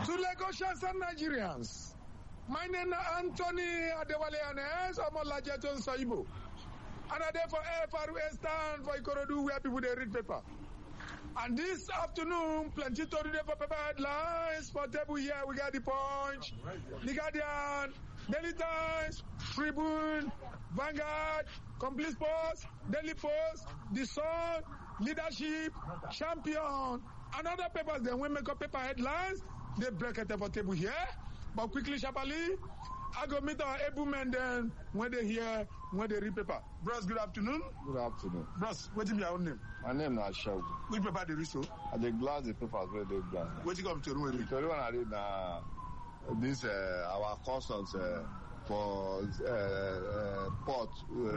To Lagosians and Nigerians, my name is Anthony Adewale Anes, I'm on Lajeton Saibo. And I there for FRUS stand for Ikorodu where people they read paper. And this afternoon, plenty to read for paper headlines. For table here, we got the Punch, the Guardian, Daily Times, Tribune, Vanguard, Complete Sports, Daily Post, The Sun, Leadership, Champion, and other papers. Then we make up paper headlines. They break it for table here. But quickly, Shabali, I go meet our able men then when they hear, when they read paper. Bros, good afternoon. Good afternoon. Bros, what is your own name? My name is Ashaw. Which paper they read so? I dey glass the papers where they glass. What you come to read? The one I read this our customs for port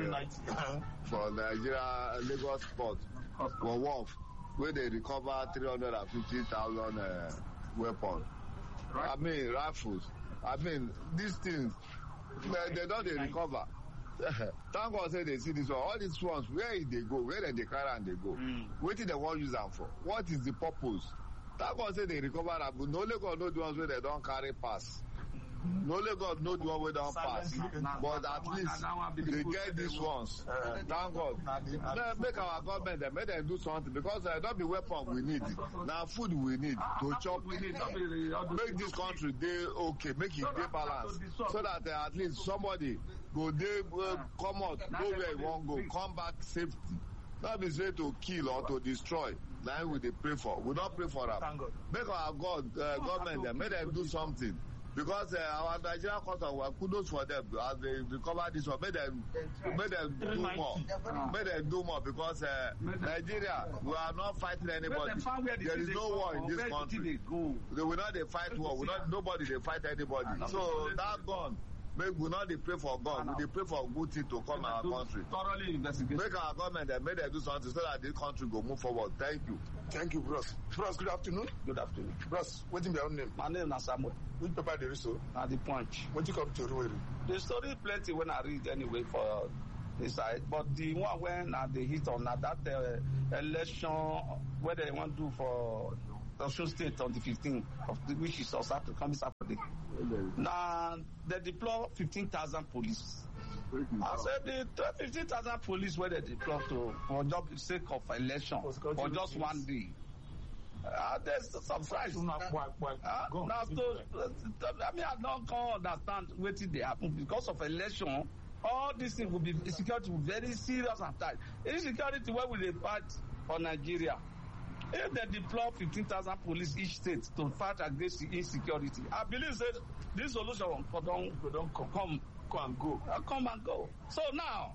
for Nigeria Lagos port for wharf where they recover 350,000 weapons. Right. I mean rifles. I mean these things they don't recover. Thank God say they see this one. All these ones, where they go, where they carry and they go. What did they want use them for? What is the purpose? Thank God say they recover them, but no God know the ones where they don't carry pass. No God know the one where they don't pass. But at least they get these ones. Thank God. Make our government make them do something because don't be weapon we need. Now food we need to chop. Make this country they okay, make it they balance so that at least somebody go they come out, go where you want go, come back safety. Not be say to kill or to destroy. Now we they pray for. We don't pray for them. Make our government make them do something. Because our Nigerian customs were kudos for them as they recover this one. Make them do more. Make them do more because Nigeria, we are not fighting anybody. There is no war in this country. They will not fight war. Nobody they fight anybody. So that gun. We not they pray for God. We pray for good thing to come in our country. Thoroughly investigate. Make our government make them do something so that this country go move forward. Thank you. Thank you, bros. Bros, good afternoon. Good afternoon. Bros, what is your name? My name is Samuel. Which paper they read so? The Punch. What you come to read? The story plenty when I read anyway for this side, but the one when they hit on that election where they want to do for Osun State on the 15th of which is also to come Saturday. Now they deploy 15,000 police. I said the 15,000 police where they deploy for job sake of election for just one day. There's some surprise. Now, I don't understand what they happen because of election. All these things will be security will be very serious at times. Insecurity, where will they fight for Nigeria? If they deploy 15,000 police each state to fight against insecurity, I believe that this solution don't come and go. Come and go. So now,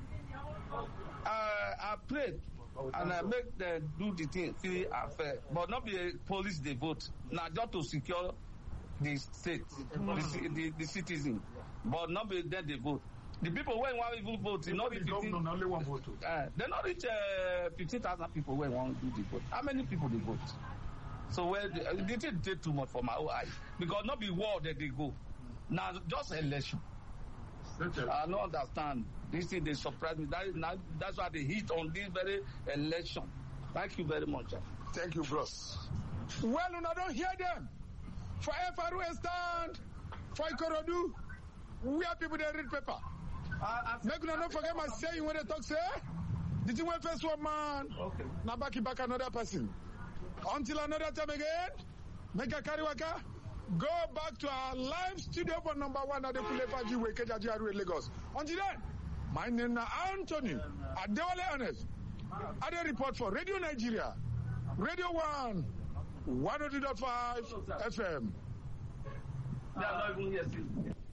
I prayed and I make them do the thing free and fair, but not be a police they vote. Now just to secure the state, the citizen, but not be then they vote. The people when one even vote, not be 15. Only one vote. They not reach 15,000 people when one do the vote. How many people they vote? So where they didn't take too much for my own eye because not be war that they go. Now just election. I don't understand. This thing they surprise me. That's why they hit on this very election. Thank you very much. Thank you, bros. Well, I don't hear them. For FRUS stand, for Ikorodu, we are people that read paper. Make you not forget my saying when they talk, say, did you want first one man? Okay. Now back another person. Until another time again, make a carry waka. Go back to our live studio for number 1 at the Kulefaji Way, Kejaji Lagos. Until then, my name is Anthony Adewale Anes. I do report for Radio Nigeria, Radio 1, 102.5 FM. They are not even here.